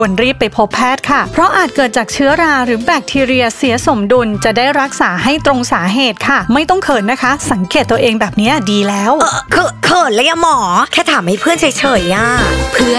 ควรรีบไปพบแพทย์ค่ะเพราะอาจเกิดจากเชื้อราหรือแบคทีเรียเสียสมดุลจะได้รักษาให้ตรงสาเหตุค่ะไม่ต้องเขินนะคะสังเกตตัวเองแบบนี้ดีแล้วเขินเลยอะหมอแค่ถามให้เพื่อนเฉยๆอะเพื่อน